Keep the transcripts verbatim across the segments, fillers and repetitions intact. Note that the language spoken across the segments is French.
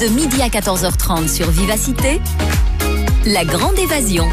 De midi à quatorze heures trente sur Vivacité, la grande évasion.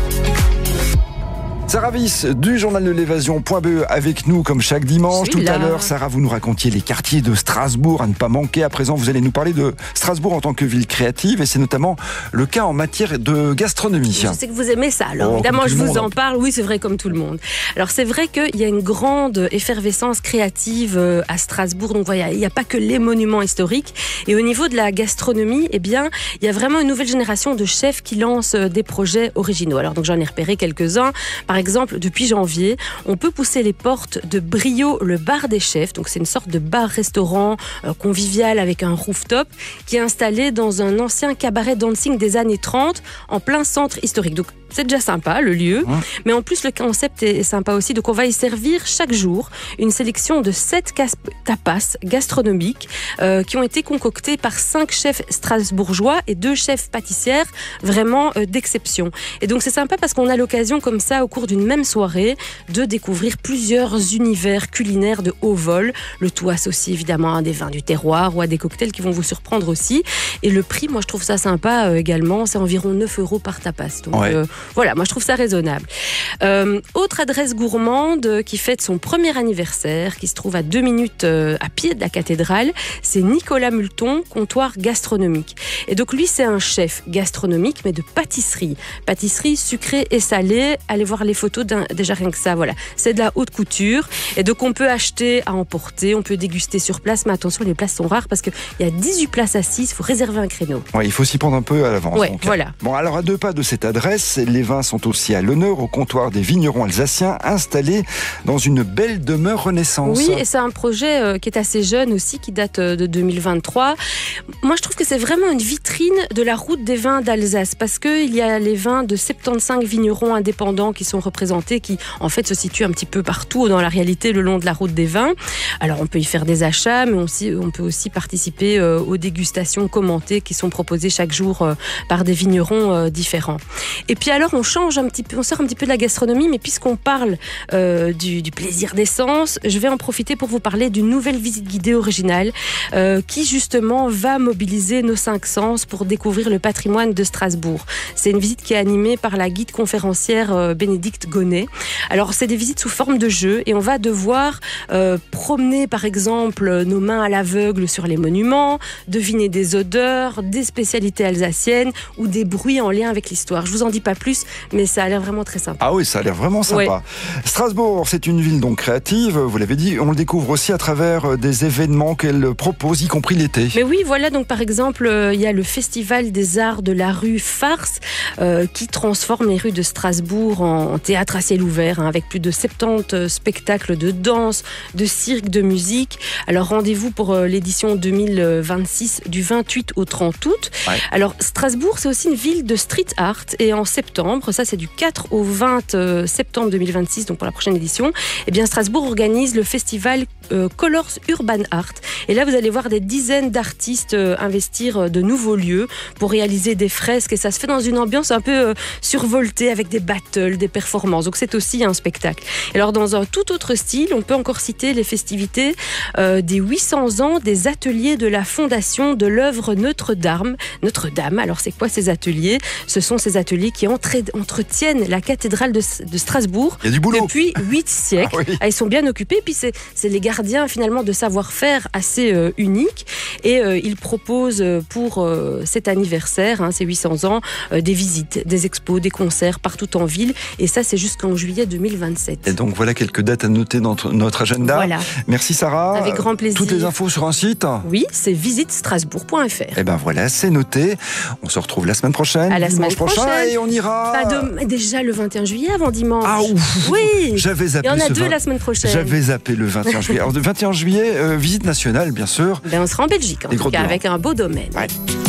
Sarah Wyss du journal de l'évasion point be avec nous comme chaque dimanche. Tout à l'heure, Sarah, vous nous racontiez les quartiers de Strasbourg à ne pas manquer. À présent, vous allez nous parler de Strasbourg en tant que ville créative et c'est notamment le cas en matière de gastronomie. Je sais que vous aimez ça, alors oh, évidemment je vous en parle. Oui, c'est vrai, comme tout le monde. Alors c'est vrai qu'il y a une grande effervescence créative à Strasbourg. Donc voilà, il n'y a pas que les monuments historiques. Et au niveau de la gastronomie, eh bien, il y a vraiment une nouvelle génération de chefs qui lancent des projets originaux. Alors donc j'en ai repéré quelques-uns. Par Par exemple, depuis janvier, on peut pousser les portes de Brio, le bar des chefs. Donc, c'est une sorte de bar-restaurant euh, convivial avec un rooftop qui est installé dans un ancien cabaret dancing des années trente en plein centre historique. Donc, c'est déjà sympa, le lieu. Mmh. Mais en plus, le concept est sympa aussi. Donc, on va y servir chaque jour une sélection de sept tapas gastronomiques euh, qui ont été concoctés par cinq chefs strasbourgeois et deux chefs pâtissières vraiment euh, d'exception. Et donc, c'est sympa parce qu'on a l'occasion comme ça, au cours d'une même soirée, de découvrir plusieurs univers culinaires de haut vol. Le tout associé évidemment à des vins du terroir ou à des cocktails qui vont vous surprendre aussi. Et le prix, moi je trouve ça sympa euh, également, c'est environ neuf euros par tapas. Donc ouais. euh, voilà, moi je trouve ça raisonnable. Euh, autre adresse gourmande qui fête son premier anniversaire, qui se trouve à deux minutes euh, à pied de la cathédrale, c'est Nicolas Multon, comptoir gastronomique. Et donc lui c'est un chef gastronomique mais de pâtisserie. Pâtisserie sucrée et salée. Allez voir les photos, déjà rien que ça, voilà. C'est de la haute couture. Et donc, on peut acheter à emporter, on peut déguster sur place. Mais attention, les places sont rares parce qu'il y a dix-huit places assises. Il faut réserver un créneau. Ouais, il faut s'y prendre un peu à l'avance. Ouais, donc. voilà. Bon, alors, à deux pas de cette adresse, les vins sont aussi à l'honneur au comptoir des vignerons alsaciens installés dans une belle demeure Renaissance. Oui, et c'est un projet euh, qui est assez jeune aussi, qui date euh, de deux mille vingt-trois. Moi, je trouve que c'est vraiment une vitrine de la route des vins d'Alsace parce qu'il y a les vins de soixante-quinze vignerons indépendants qui sont représentés, qui en fait se situent un petit peu partout dans la réalité le long de la route des vins. Alors on peut y faire des achats, mais aussi, on peut aussi participer euh, aux dégustations commentées qui sont proposées chaque jour euh, par des vignerons euh, différents. Et puis alors on change un petit peu, on sort un petit peu de la gastronomie, mais puisqu'on parle euh, du, du plaisir des sens, je vais en profiter pour vous parler d'une nouvelle visite guidée originale euh, qui justement va mobiliser nos cinq sens pour découvrir le patrimoine de Strasbourg. C'est une visite qui est animée par la guide conférencière euh, Bénédicte Gonnet. Alors, c'est des visites sous forme de jeu et on va devoir euh, promener, par exemple, nos mains à l'aveugle sur les monuments, deviner des odeurs, des spécialités alsaciennes ou des bruits en lien avec l'histoire. Je vous en dis pas plus, mais ça a l'air vraiment très sympa. Ah oui, ça a l'air vraiment sympa. Ouais. Strasbourg, c'est une ville donc créative, vous l'avez dit, on le découvre aussi à travers des événements qu'elle propose, y compris l'été. Mais oui, voilà, donc par exemple, euh, il y a le Festival des Arts de la rue Farce euh, qui transforme les rues de Strasbourg en, en théâtre à ciel ouvert, hein, avec plus de soixante-dix spectacles de danse, de cirque, de musique. Alors rendez-vous pour euh, l'édition deux mille vingt-six du vingt-huit au trente août. Ouais. Alors Strasbourg, c'est aussi une ville de street art et en septembre, ça c'est du quatre au vingt septembre deux mille vingt-six, donc pour la prochaine édition, eh bien Strasbourg organise le festival euh, Colors Urban Art. Et là vous allez voir des dizaines d'artistes euh, investir de nouveaux lieux pour réaliser des fresques et ça se fait dans une ambiance un peu euh, survoltée avec des battles, des performances. Donc c'est aussi un spectacle. Et alors dans un tout autre style, on peut encore citer les festivités euh, des huit cents ans des ateliers de la fondation de l'œuvre Notre-Dame. Notre-Dame, alors c'est quoi ces ateliers? Ce sont ces ateliers qui entre- entretiennent la cathédrale de, de Strasbourg. Il y a du boulot. Depuis huit siècles. Ah oui. ah, ils sont bien occupés. Et puis c'est, c'est les gardiens finalement de savoir-faire assez euh, uniques. Et euh, ils proposent pour euh, cet anniversaire, hein, ces huit cents ans, euh, des visites, des expos, des concerts partout en ville. Et ça, c'est jusqu'en juillet deux mille vingt-sept. Et donc voilà quelques dates à noter dans notre agenda. Voilà. Merci Sarah. Avec grand plaisir. Toutes les infos sur un site? Oui, c'est visite strasbourg point f r. Et ben voilà, c'est noté. On se retrouve la semaine prochaine. À la semaine prochaine. prochain et on ira. Pas de... Déjà le vingt et un juillet avant dimanche. Ah ouf. Oui. J'avais zappé. Il y en a ce deux vingt... la semaine prochaine. J'avais zappé le vingt et un juillet. Alors le vingt et un juillet, euh, visite nationale bien sûr. Ben on sera en Belgique en Les tout cas avec un beau domaine. Ouais.